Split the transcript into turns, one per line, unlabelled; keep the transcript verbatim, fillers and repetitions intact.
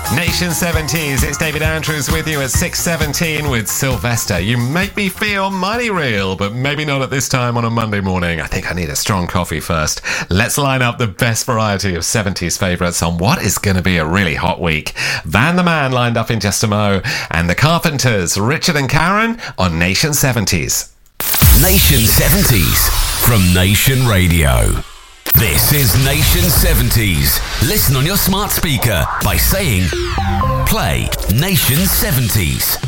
Nation seventies, it's David Andrews with you at six seventeen with Sylvester. You make me feel mighty real, but maybe not at this time on a Monday morning. I think I need a strong coffee first. Let's line up the best variety of seventies favourites on what is going to be a really hot week. Van the Man lined up in just a mo, and the Carpenters, Richard and Karen on Nation seventies.
Nation seventies from Nation Radio. This is Nation seventies. Listen on your smart speaker by saying, play Nation seventies.